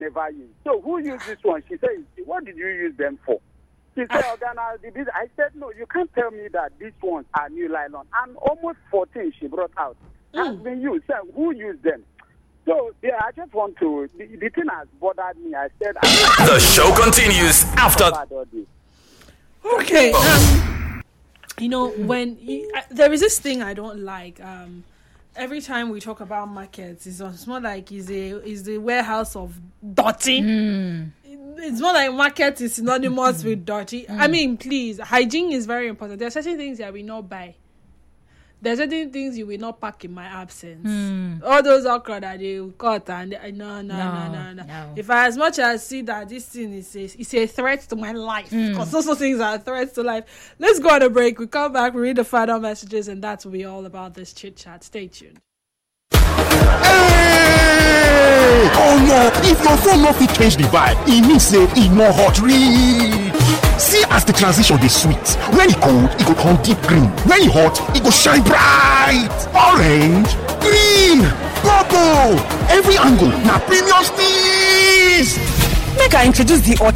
never used. So who used this one? She said, what did you use them for? She said, I said, no, you can't tell me that these ones are new nylon. And almost 14 she brought out has been used. So who used them? So, yeah, I just want to, the thing has bothered me. I said... The show continues after... Okay, when there is this thing I don't like. Every time we talk about markets, it's more like it's a warehouse of dirty. It's more like market is synonymous with dirty. I mean, please, hygiene is very important. There are certain things that we not buy. There are certain things you will not pack in my absence. All those okra that they cut and no. If I as much as see that this thing is a threat to my life, because those things are threats to life. Let's go on a break. We come back, we read the final messages, and that will be all about this chit chat. Stay tuned. Hey! Oh no! If your phone no fit change the vibe, it means say it no hot reach. See as the transition dey sweet. When it cold, it go turn deep green. When it hot, it go shine bright. Orange, green, purple. Every angle na premium steez. Make I introduce the